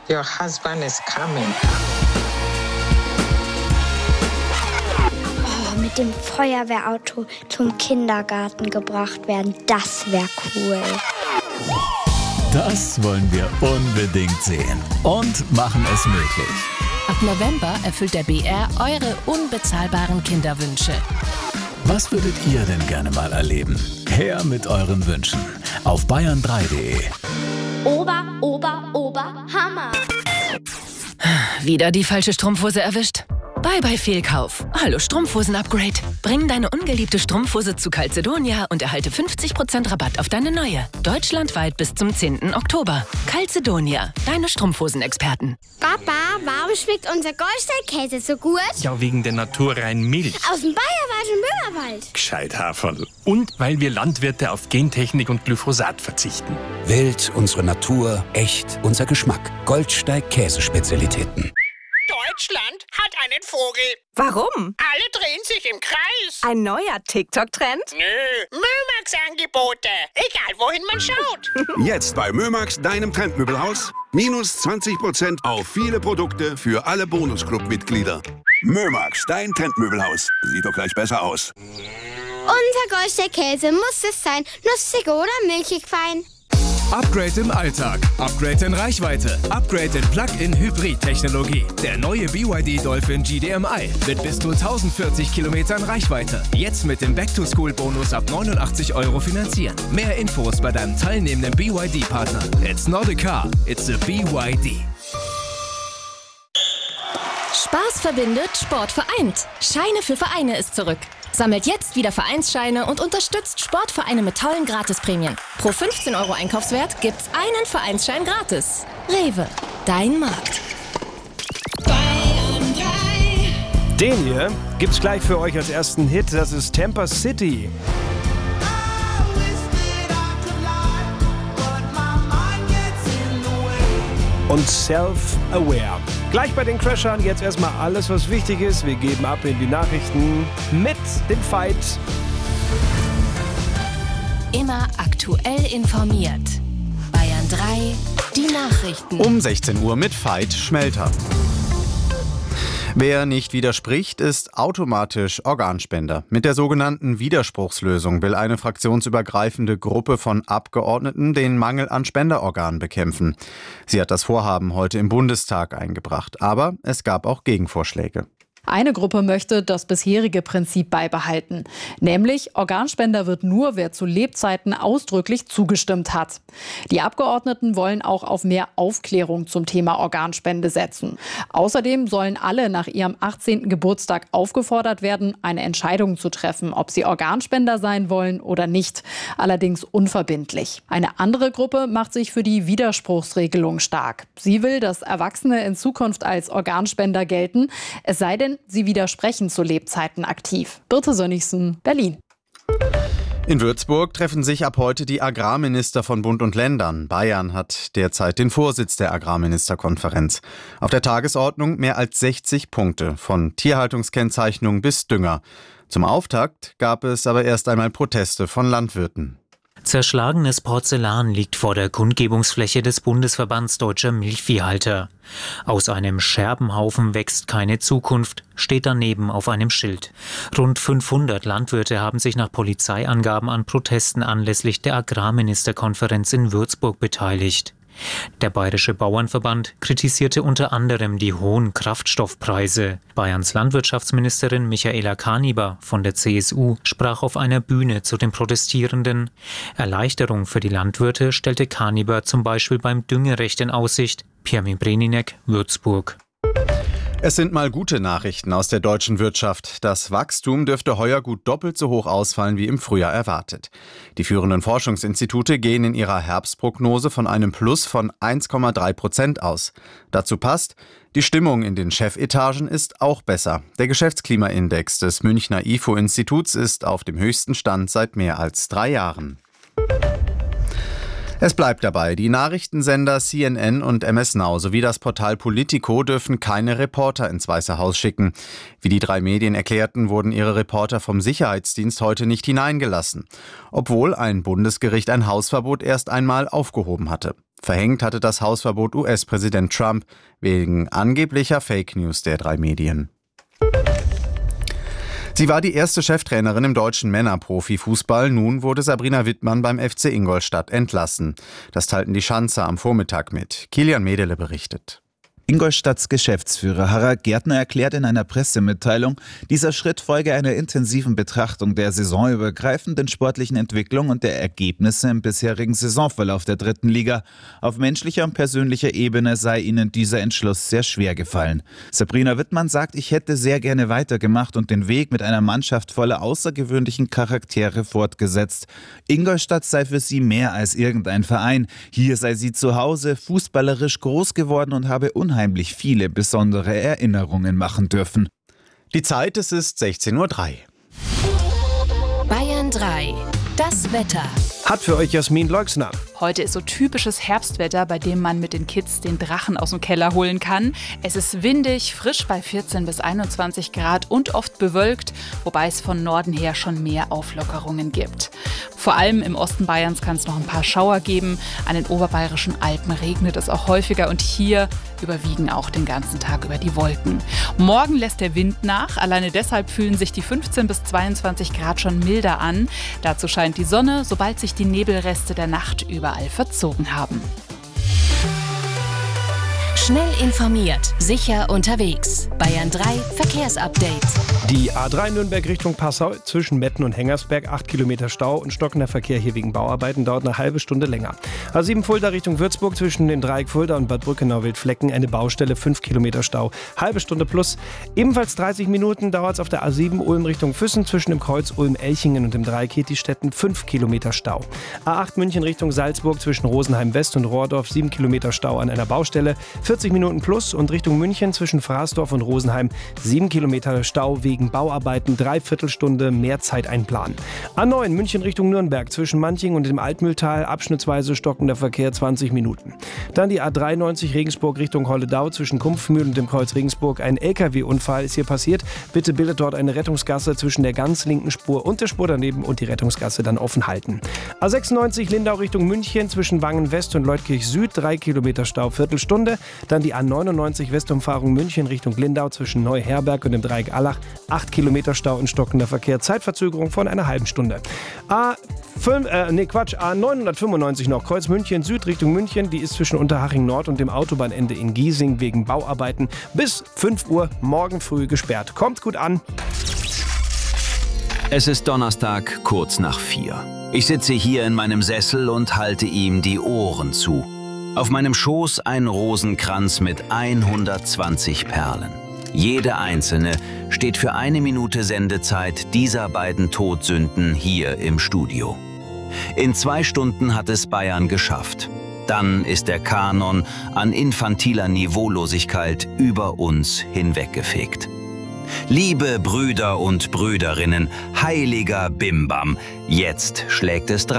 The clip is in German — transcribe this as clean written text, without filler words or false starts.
Your husband is coming. Oh, mit dem Feuerwehrauto zum Kindergarten gebracht werden, das wäre cool. Das wollen wir unbedingt sehen und machen es möglich. Ab November erfüllt der BR eure unbezahlbaren Kinderwünsche. Was würdet ihr denn gerne mal erleben? Her mit euren Wünschen auf bayern3.de. Ober, Ober, Ober, Hammer. Wieder die falsche Strumpfhose erwischt? Bye Fehlkauf. Hallo Strumpfhosen-Upgrade. Bring deine ungeliebte Strumpfhose zu Calzedonia und erhalte 50% Rabatt auf deine neue. Deutschlandweit bis zum 10. Oktober. Calzedonia, deine Strumpfhosenexperten. Papa, warum schmeckt unser Goldsteinkäse so gut? Ja, wegen der naturreinen Milch. Aus dem Bayerwald und Böhmerwald. Gescheit, Haferl. Und weil wir Landwirte auf Gentechnik und Glyphosat verzichten. Wild, unsere Natur, echt, unser Geschmack. Goldsteig Käsespezialitäten. Deutschland hat einen Vogel. Warum? Alle drehen sich im Kreis. Ein neuer TikTok-Trend? Nö, Mömax-Angebote. Egal, wohin man schaut. Jetzt bei Mömax, deinem Trendmöbelhaus. Minus 20% auf viele Produkte für alle Bonusclub-Mitglieder. Mömax, dein Trendmöbelhaus. Sieht doch gleich besser aus. Unser Goldsteinkäse muss es sein. Nussig oder milchig fein. Upgrade im Alltag, Upgrade in Reichweite, Upgrade in Plug-in-Hybrid-Technologie. Der neue BYD Dolphin GDMI mit bis zu 1040 Kilometern Reichweite. Jetzt mit dem Back-to-School-Bonus ab 89 € finanzieren. Mehr Infos bei deinem teilnehmenden BYD-Partner. It's not a car, it's a BYD. Spaß verbindet, Sport vereint. Scheine für Vereine ist zurück. Sammelt jetzt wieder Vereinsscheine und unterstützt Sportvereine mit tollen Gratisprämien. Pro 15 € Einkaufswert gibt's einen Vereinsschein gratis. Rewe, dein Markt. Den hier gibt's gleich für euch als ersten Hit. Das ist Tampa City. Und Self-Aware. Gleich bei den Crashern jetzt erstmal alles, was wichtig ist. Wir geben ab in die Nachrichten mit dem Fight. Immer aktuell informiert. Bayern 3, die Nachrichten. Um 16 Uhr mit Veit Schmelter. Wer nicht widerspricht, ist automatisch Organspender. Mit der sogenannten Widerspruchslösung will eine fraktionsübergreifende Gruppe von Abgeordneten den Mangel an Spenderorganen bekämpfen. Sie hat das Vorhaben heute im Bundestag eingebracht. Aber es gab auch Gegenvorschläge. Eine Gruppe möchte das bisherige Prinzip beibehalten. Nämlich, Organspender wird nur, wer zu Lebzeiten ausdrücklich zugestimmt hat. Die Abgeordneten wollen auch auf mehr Aufklärung zum Thema Organspende setzen. Außerdem sollen alle nach ihrem 18. Geburtstag aufgefordert werden, eine Entscheidung zu treffen, ob sie Organspender sein wollen oder nicht. Allerdings unverbindlich. Eine andere Gruppe macht sich für die Widerspruchsregelung stark. Sie will, dass Erwachsene in Zukunft als Organspender gelten, es sei denn, sie widersprechen zu Lebzeiten aktiv. Birte Sönnigsen, Berlin. In Würzburg treffen sich ab heute die Agrarminister von Bund und Ländern. Bayern hat derzeit den Vorsitz der Agrarministerkonferenz. Auf der Tagesordnung mehr als 60 Punkte, von Tierhaltungskennzeichnung bis Dünger. Zum Auftakt gab es aber erst einmal Proteste von Landwirten. Zerschlagenes Porzellan liegt vor der Kundgebungsfläche des Bundesverbands Deutscher Milchviehhalter. Aus einem Scherbenhaufen wächst keine Zukunft, steht daneben auf einem Schild. Rund 500 Landwirte haben sich nach Polizeiangaben an Protesten anlässlich der Agrarministerkonferenz in Würzburg beteiligt. Der Bayerische Bauernverband kritisierte unter anderem die hohen Kraftstoffpreise. Bayerns Landwirtschaftsministerin Michaela Kaniber von der CSU sprach auf einer Bühne zu den Protestierenden. Erleichterung für die Landwirte stellte Kaniber zum Beispiel beim Düngerecht in Aussicht. Pirmin Breninek, Würzburg. Es sind mal gute Nachrichten aus der deutschen Wirtschaft. Das Wachstum dürfte heuer gut doppelt so hoch ausfallen wie im Frühjahr erwartet. Die führenden Forschungsinstitute gehen in ihrer Herbstprognose von einem Plus von 1,3% aus. Dazu passt, die Stimmung in den Chefetagen ist auch besser. Der Geschäftsklimaindex des Münchner IFO-Instituts ist auf dem höchsten Stand seit mehr als 3 Jahren. Es bleibt dabei, die Nachrichtensender CNN und MS Now sowie das Portal Politico dürfen keine Reporter ins Weiße Haus schicken. Wie die 3 Medien erklärten, wurden ihre Reporter vom Sicherheitsdienst heute nicht hineingelassen, obwohl ein Bundesgericht ein Hausverbot erst einmal aufgehoben hatte. Verhängt hatte das Hausverbot US-Präsident Trump wegen angeblicher Fake News der 3 Medien. Sie war die erste Cheftrainerin im deutschen Männerprofifußball. Nun wurde Sabrina Wittmann beim FC Ingolstadt entlassen. Das teilten die Schanzer am Vormittag mit. Kilian Medele berichtet. Ingolstadts Geschäftsführer Harald Gärtner erklärt in einer Pressemitteilung, dieser Schritt folge einer intensiven Betrachtung der saisonübergreifenden sportlichen Entwicklung und der Ergebnisse im bisherigen Saisonverlauf der 3. Liga. Auf menschlicher und persönlicher Ebene sei ihnen dieser Entschluss sehr schwer gefallen. Sabrina Wittmann sagt, ich hätte sehr gerne weitergemacht und den Weg mit einer Mannschaft voller außergewöhnlichen Charaktere fortgesetzt. Ingolstadt sei für sie mehr als irgendein Verein. Hier sei sie zu Hause, fußballerisch groß geworden und habe unheimlich viele besondere Erinnerungen machen dürfen. Die Zeit, es ist 16:03 Uhr. Bayern 3, das Wetter. Hat für euch Jasmin Leuxner. Heute ist so typisches Herbstwetter, bei dem man mit den Kids den Drachen aus dem Keller holen kann. Es ist windig, frisch bei 14 bis 21 Grad und oft bewölkt, wobei es von Norden her schon mehr Auflockerungen gibt. Vor allem im Osten Bayerns kann es noch ein paar Schauer geben. An den oberbayerischen Alpen regnet es auch häufiger und hier überwiegen auch den ganzen Tag über die Wolken. Morgen lässt der Wind nach. Alleine deshalb fühlen sich die 15 bis 22 Grad schon milder an. Dazu scheint die Sonne, sobald sich die Nebelreste der Nacht überall verzogen haben. Schnell informiert, sicher unterwegs. Bayern 3 Verkehrsupdate. Die A3 Nürnberg Richtung Passau zwischen Metten und Hengersberg, 8 Kilometer Stau und stockender Verkehr hier wegen Bauarbeiten, dauert eine halbe Stunde länger. A7 Fulda Richtung Würzburg zwischen dem Dreieck Fulda und Bad Brückenau-Wildflecken, eine Baustelle, 5 Kilometer Stau, halbe Stunde plus. Ebenfalls 30 Minuten dauert es auf der A7 Ulm Richtung Füssen zwischen dem Kreuz Ulm-Elchingen und dem Dreieck Hetistetten, 5 Kilometer Stau. A8 München Richtung Salzburg zwischen Rosenheim West und Rohrdorf, 7 Kilometer Stau an einer Baustelle, 40 Minuten plus und Richtung München zwischen Fraßdorf und Rosenheim 7 Kilometer Stau wegen Bauarbeiten, 3/4 Stunde mehr Zeit einplanen. A9 München Richtung Nürnberg zwischen Manching und dem Altmühltal abschnittsweise stockender Verkehr 20 Minuten. Dann die A93 Regensburg Richtung Holledau zwischen Kumpfmühl und dem Kreuz Regensburg. Ein LKW-Unfall ist hier passiert. Bitte bildet dort eine Rettungsgasse zwischen der ganz linken Spur und der Spur daneben und die Rettungsgasse dann offen halten. A96 Lindau Richtung München zwischen Wangen West und Leutkirch Süd, 3 Kilometer Stau, Viertelstunde. Dann die A99 Westumfahrung München Richtung Lindau zwischen Neuherberg und dem Dreieck Allach, 8 Kilometer Stau und stockender Verkehr, Zeitverzögerung von einer halben Stunde. A995 noch, Kreuz München Süd Richtung München, die ist zwischen Unterhaching Nord und dem Autobahnende in Giesing wegen Bauarbeiten bis 5 Uhr morgen früh gesperrt. Kommt gut an. Es ist Donnerstag, kurz nach 4. Ich sitze hier in meinem Sessel und halte ihm die Ohren zu. Auf meinem Schoß ein Rosenkranz mit 120 Perlen. Jede einzelne steht für 1 Minute Sendezeit dieser beiden Todsünden hier im Studio. In 2 Stunden hat es Bayern geschafft. Dann ist der Kanon an infantiler Niveaulosigkeit über uns hinweggefegt. Liebe Brüder und Brüderinnen, heiliger Bimbam, jetzt schlägt es 3.